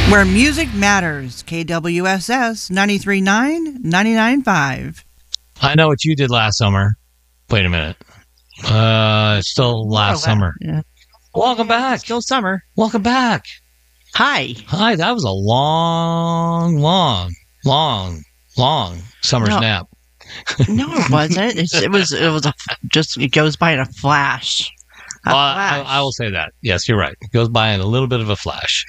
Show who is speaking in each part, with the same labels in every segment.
Speaker 1: Where music matters. KWSS 93.9, 99.5.
Speaker 2: I know what you did last summer. Wait a minute. It's still last summer.
Speaker 1: Yeah.
Speaker 2: Welcome back.
Speaker 1: Still summer.
Speaker 2: Welcome back.
Speaker 1: Hi.
Speaker 2: Hi, that was a long summer's nap.
Speaker 1: No, it wasn't. It goes by in a flash.
Speaker 2: I will say that. Yes, you're right. It goes by in a little bit of a flash.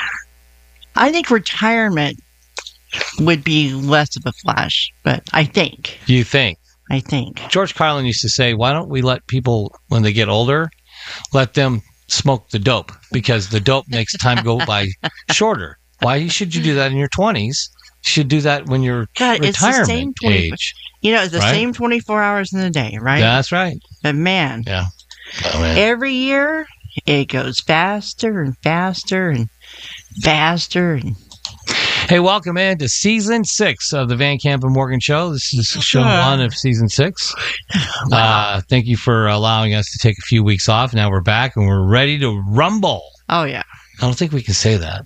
Speaker 1: I think retirement would be less of a flash, but I think.
Speaker 2: You think?
Speaker 1: I think.
Speaker 2: George Carlin used to say, why don't we let people, when they get older, let them smoke the dope? Because the dope makes time go by shorter. Why should you do that in your 20s? You should do that when you're retirement age.
Speaker 1: It's the same 24 hours in the day, right?
Speaker 2: That's right.
Speaker 1: But man, every year it goes faster and faster and faster.
Speaker 2: Hey, welcome in to Season 6 of the Van Camp and Morgan Show. This is show 1 of Season 6. Thank you for allowing us to take a few weeks off. Now we're back and we're ready to rumble.
Speaker 1: Oh, yeah.
Speaker 2: I don't think we can say that.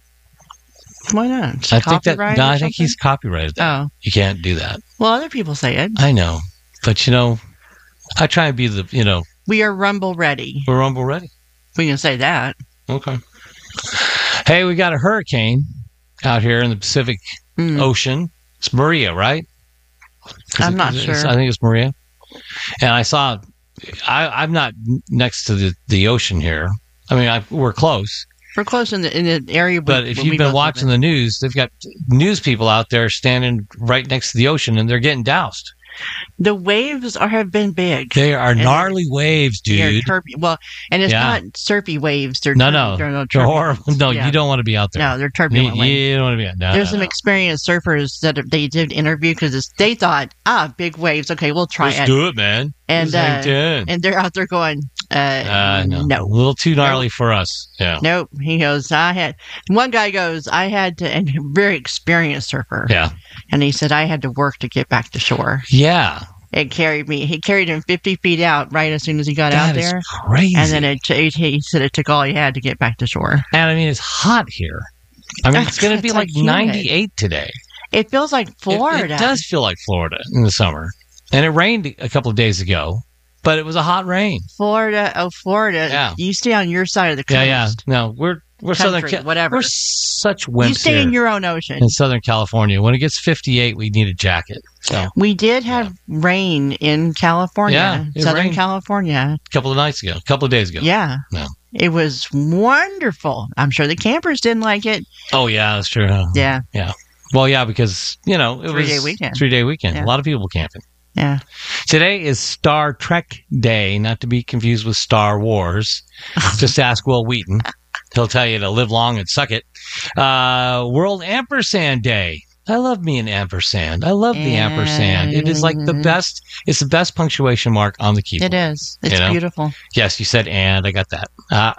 Speaker 1: Why not?
Speaker 2: I think he's copyrighted that.
Speaker 1: Oh.
Speaker 2: You can't do that.
Speaker 1: Well, other people say it.
Speaker 2: I know. But, I try and be
Speaker 1: we are rumble ready.
Speaker 2: We're rumble ready.
Speaker 1: We can say that.
Speaker 2: Okay. Hey, we got a hurricane out here in the Pacific Ocean. It's Maria, right?
Speaker 1: I'm not sure.
Speaker 2: I think it's Maria. And I saw, I'm not next to the ocean here. I mean, we're close.
Speaker 1: We're close in the area.
Speaker 2: But if you've been watching the news, they've got news people out there standing right next to the ocean, and they're getting doused.
Speaker 1: The waves have been big.
Speaker 2: They are gnarly waves, dude.
Speaker 1: And it's not surfy waves. They're
Speaker 2: they're horrible. No, you don't want to be out there.
Speaker 1: No, they're turbulent waves.
Speaker 2: You don't want to be out there.
Speaker 1: There's some experienced surfers that they did interview because they thought, big waves. Okay, we'll try it.
Speaker 2: Let's do it, man.
Speaker 1: And they're out there going, no.
Speaker 2: A little too gnarly for us. Yeah.
Speaker 1: Nope. He goes, one guy goes, and very experienced surfer.
Speaker 2: Yeah.
Speaker 1: And he said, I had to work to get back to shore.
Speaker 2: Yeah.
Speaker 1: It carried me. He carried him 50 feet out right as soon as he got out there.
Speaker 2: That is crazy.
Speaker 1: And then he said it took all he had to get back to shore.
Speaker 2: And I mean, it's hot here. I mean, it's going to be like 98 today.
Speaker 1: It feels like Florida.
Speaker 2: It does feel like Florida in the summer. And it rained a couple of days ago, but it was a hot rain.
Speaker 1: Florida. Yeah. You stay on your side of the coast.
Speaker 2: Yeah. No, we're Southern
Speaker 1: whatever.
Speaker 2: We're such wimps.
Speaker 1: You stay in your own ocean.
Speaker 2: In Southern California. When it gets 58, we need a jacket. So
Speaker 1: we did have rain in California.
Speaker 2: Yeah,
Speaker 1: Southern California.
Speaker 2: A couple of days ago.
Speaker 1: Yeah.
Speaker 2: No.
Speaker 1: It was wonderful. I'm sure the campers didn't like it.
Speaker 2: Oh, yeah, that's true.
Speaker 1: Yeah.
Speaker 2: Yeah. Well, yeah, because, it was
Speaker 1: 3-day weekend.
Speaker 2: 3-day weekend.
Speaker 1: Yeah.
Speaker 2: A lot of people camping.
Speaker 1: Yeah.
Speaker 2: Today is Star Trek Day, not to be confused with Star Wars. Just ask Will Wheaton. He'll tell you to live long and suck it. World Ampersand Day. I love me an ampersand. I love the ampersand. It is like the best. It's the best punctuation mark on the keyboard.
Speaker 1: It is. It's beautiful.
Speaker 2: Yes, you said and. I got that.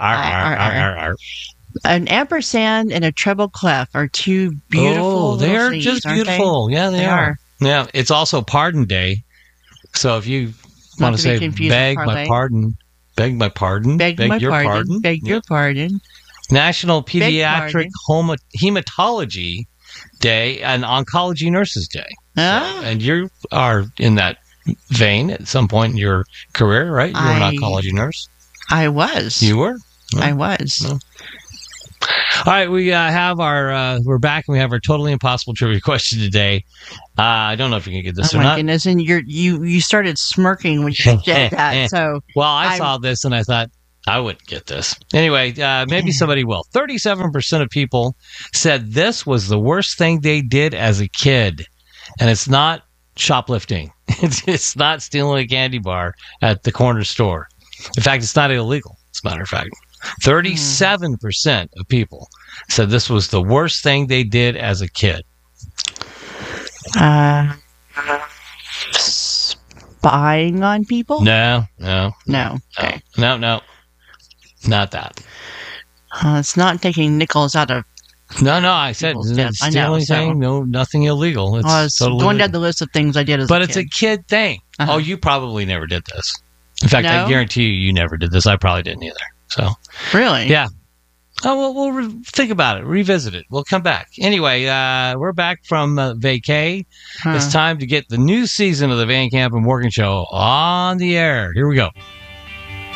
Speaker 1: An ampersand and a treble clef are two beautiful.
Speaker 2: Oh, they are just beautiful. Yeah, they are. Yeah, it's also Pardon Day. So if you want to say beg my pardon. Beg your pardon. National Pediatric Hematology Day and Oncology Nurses Day. And you are in that vein at some point in your career, right? You were an oncology nurse.
Speaker 1: I was.
Speaker 2: You were?
Speaker 1: No. I was.
Speaker 2: No. All right, we have we're back and we have our totally impossible trivia question today. I don't know if you can get this or not. Oh my
Speaker 1: goodness, and you started smirking when you said that. So
Speaker 2: well, I saw this and I thought I wouldn't get this. Anyway, maybe somebody will. 37% of people said this was the worst thing they did as a kid, and it's not shoplifting. It's not stealing a candy bar at the corner store. In fact, it's not illegal. As a matter of fact. 37% of people said this was the worst thing they did as a kid.
Speaker 1: Spying on people?
Speaker 2: No.
Speaker 1: Okay.
Speaker 2: No. Not that.
Speaker 1: It's not taking nickels out of.
Speaker 2: No. I said stealing thing. No, nothing illegal. It's totally
Speaker 1: going down the list of things I did as a kid.
Speaker 2: But it's a kid thing. Uh-huh. Oh, you probably never did this. In fact, I guarantee you never did this. I probably didn't either. So
Speaker 1: really,
Speaker 2: yeah. Oh, we'll think about it, revisit it. We'll come back. Anyway, we're back from vacay. It's time to get the new season of the Van Camp and Morgan Show on the air. Here we go.